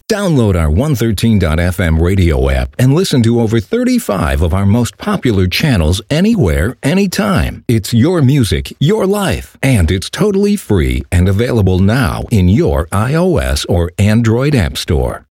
Download our 113.fm radio app and listen to over 35 of our most popular channels anywhere, anytime. It's your music, your life, and it's totally free and available now in your iOS or Android app store.